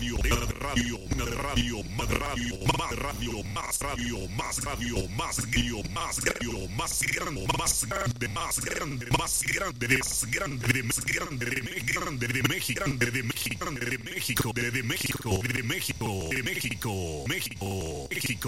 radio, radio, radio, más radio, más radio, más radio, más radio, más radio, más radio, más grande, más grande, más grande, más grande, más grande, más grande de México, grande de México, grande de México, de México, de México, de México, México, México.